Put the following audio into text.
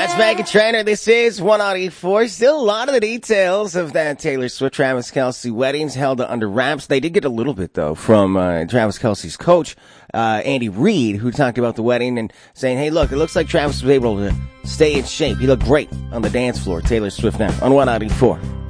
That's Megan Trainor. This is 184. Still a lot of the details of that Taylor Swift, Travis Kelce weddings held under wraps. They did get a little bit, though, from Travis Kelce's coach, Andy Reid, who talked about the wedding and saying, hey, look, it looks like Travis was able to stay in shape. He looked great on the dance floor. Taylor Swift now on 184.